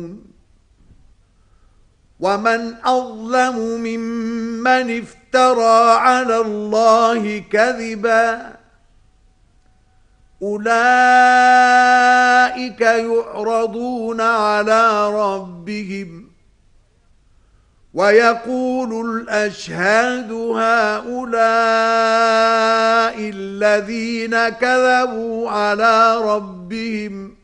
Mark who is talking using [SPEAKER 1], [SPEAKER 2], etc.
[SPEAKER 1] ومن أظلم ممن افترى على الله كذبا أولئك يعرضون على ربهم ويقول الأشهاد هؤلاء الذين كذبوا على ربهم